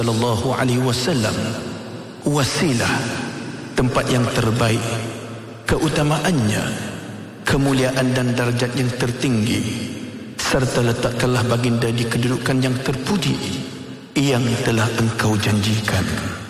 sallallahu alaihi wasallam wasilah, tempat yang terbaik, keutamaannya, kemuliaan dan darjat yang tertinggi, serta letakkanlah baginda di kedudukan yang terpuji yang telah engkau janjikan.